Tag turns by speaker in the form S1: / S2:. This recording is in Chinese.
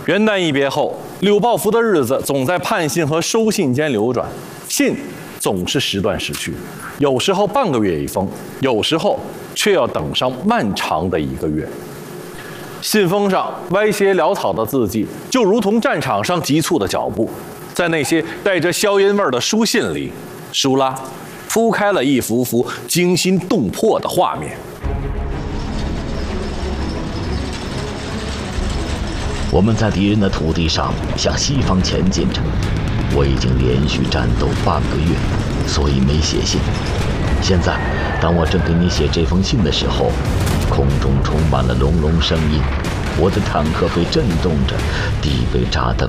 S1: 元旦一别后，柳报符的日子总在判信和收信间流转，信总是时断时续，有时候半个月一封，有时候却要等上漫长的1个月。信封上歪斜潦草的字迹，就如同战场上急促的脚步，在那些带着硝烟味的书信里，舒拉铺开了一幅幅惊心动魄的画面。
S2: 我们在敌人的土地上向西方前进着，我已经连续战斗半个月，所以没写信。现在，当我正给你写这封信的时候，空中充满了隆隆声音，我的坦克被震动着，地被炸得